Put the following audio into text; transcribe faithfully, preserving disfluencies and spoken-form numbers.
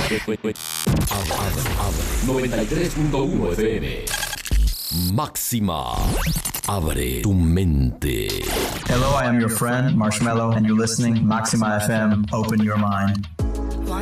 noventa y tres punto uno F M. Máxima. Abre tu mente. Hello, I am your friend, Marshmello, and you're listening Maxima F M. Open your mind.